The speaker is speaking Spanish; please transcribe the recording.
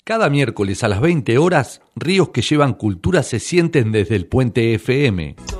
Cada miércoles a las 20 horas, Ríos que llevan cultura se sienten desde el Puente FM.